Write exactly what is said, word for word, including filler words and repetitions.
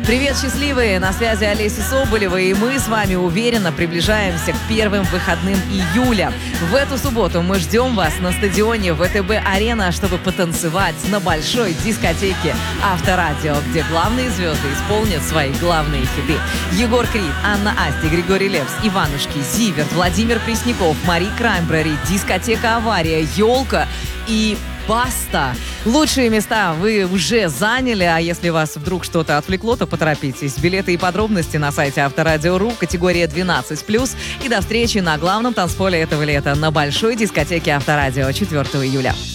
Привет, счастливые! На связи Олеся Соболева, и мы с вами уверенно приближаемся к первым выходным июля. В эту субботу мы ждем вас на стадионе ВТБ-Арена, чтобы потанцевать на большой дискотеке Авторадио, где главные звезды исполнят свои главные хиты. Егор Крид, Анна Асти, Григорий Лепс, Иванушки, Зиверт, Владимир Пресняков, Мари Краймбрери, дискотека «Авария», «Елка» и «Баста». Лучшие места вы уже заняли, а если вас вдруг что-то отвлекло, то поторопитесь. Билеты и подробности на сайте Авторадио точка ру, категория двенадцать плюс. И до встречи на главном танцполе этого лета на большой дискотеке Авторадио четвёртого июля.